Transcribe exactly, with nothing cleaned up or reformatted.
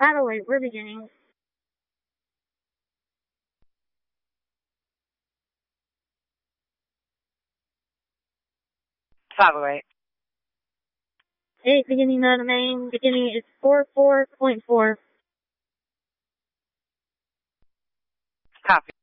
By the way, we're beginning. five oh eight. Eight, beginning of the main, beginning is four four point four. Copy.